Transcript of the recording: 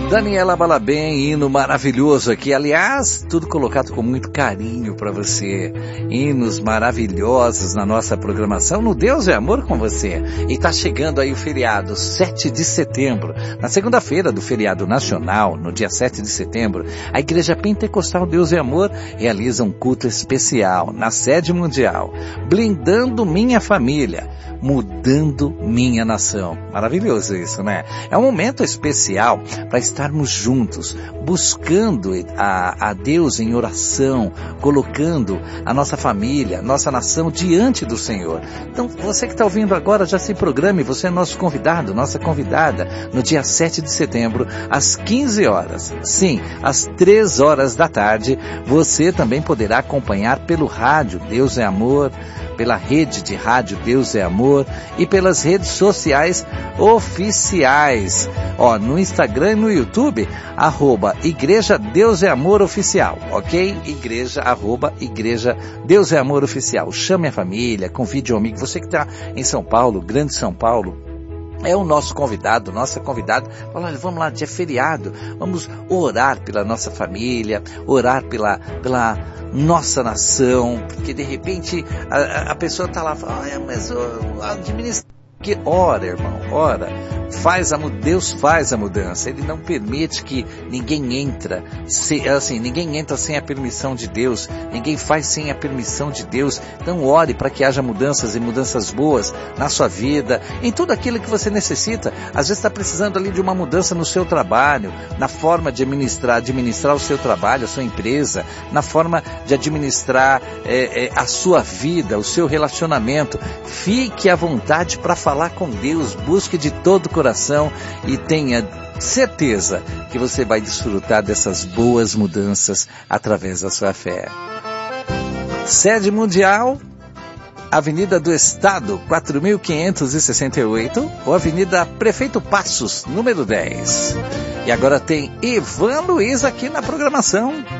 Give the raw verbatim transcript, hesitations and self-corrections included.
Daniela Balabem, hino maravilhoso aqui, aliás, tudo colocado com muito carinho para você, hinos maravilhosos na nossa programação, no Deus é Amor com você. E tá chegando aí o feriado, sete de setembro, na segunda-feira do feriado nacional, no dia sete de setembro, a Igreja Pentecostal Deus é Amor realiza um culto especial na sede mundial, blindando minha família, mudando minha nação. Maravilhoso isso, né? É um momento especial para estarmos juntos, buscando a, a Deus em oração, colocando a nossa família, nossa nação diante do Senhor. Então, você que está ouvindo agora, já se programe, você é nosso convidado, nossa convidada, no dia sete de setembro, às quinze horas. Sim, às três horas da tarde, você também poderá acompanhar pelo rádio Deus é Amor, pela rede de rádio Deus é Amor e pelas redes sociais oficiais. Ó, no Instagram e no YouTube, arroba Igreja Deus é Amor Oficial, ok? Igreja, arroba Igreja Deus é Amor Oficial. Chame a família, convide um amigo. Você que está em São Paulo, Grande São Paulo, é o nosso convidado, nossa convidada. Fala, olha, vamos lá, dia feriado, vamos orar pela nossa família, orar pela, pela nossa nação, porque de repente a, a pessoa está lá, fala, ah, mas o administrador, que ora, irmão, ora, faz a, Deus faz a mudança, Ele não permite que ninguém entra, se, assim, ninguém entra sem a permissão de Deus, ninguém faz sem a permissão de Deus. Então ore para que haja mudanças e mudanças boas na sua vida, em tudo aquilo que você necessita. Às vezes está precisando ali de uma mudança no seu trabalho, na forma de administrar, administrar o seu trabalho, a sua empresa, na forma de administrar é, é, a sua vida, o seu relacionamento. Fique à vontade para falar com Deus, busque de todo o coração e tenha certeza que você vai desfrutar dessas boas mudanças através da sua fé. Sede mundial, Avenida do Estado, quatro mil quinhentos e sessenta e oito, ou Avenida Prefeito Passos, número dez. E agora tem Ivan Luiz aqui na programação.